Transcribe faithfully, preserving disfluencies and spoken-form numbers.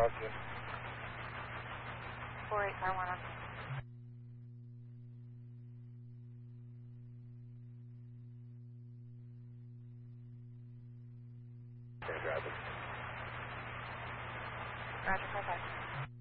Roger. four eight five one on. Okay, driver. Roger, five five.